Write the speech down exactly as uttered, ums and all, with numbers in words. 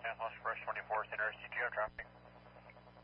Southwest Express twenty-four, Center, C G O traffic.